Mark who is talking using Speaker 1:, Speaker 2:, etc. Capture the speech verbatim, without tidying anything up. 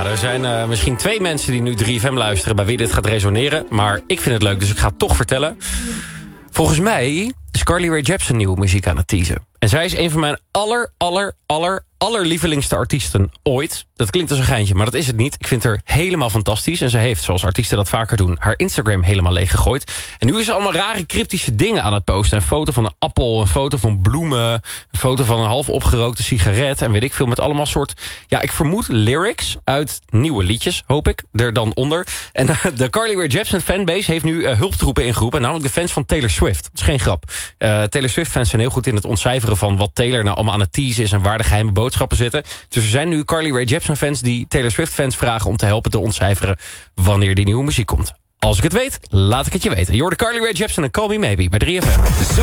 Speaker 1: er zijn uh, misschien twee mensen die nu drie F M luisteren... bij wie dit gaat resoneren, maar ik vind het leuk, dus ik ga het toch vertellen. Volgens mij is Carly Rae Jepsen nieuwe muziek aan het teasen. En zij is een van mijn aller, aller, aller, allerlievelingste artiesten ooit. Dat klinkt als een geintje, maar dat is het niet. Ik vind haar helemaal fantastisch. En ze heeft, zoals artiesten dat vaker doen, haar Instagram helemaal leeggegooid. En nu is ze allemaal rare cryptische dingen aan het posten. Een foto van een appel, een foto van bloemen... een foto van een half opgerookte sigaret... en weet ik veel, met allemaal soort... ja, ik vermoed lyrics uit nieuwe liedjes, hoop ik, er dan onder. En uh, de Carly Rae Jepsen fanbase heeft nu uh, hulptroepen ingeroepen... namelijk de fans van Taylor Swift. Dat is geen grap. Uh, Taylor Swift-fans zijn heel goed in het ontcijferen van wat Taylor nou allemaal aan het teasen is... en waar de geheime boodschappen zitten. Dus er zijn nu Carly Rae Jepsen-fans die Taylor Swift-fans vragen... om te helpen te ontcijferen wanneer die nieuwe muziek komt. Als ik het weet, laat ik het je weten. Je hoort Carly Rae Jepsen en Call Me Maybe bij drie F M.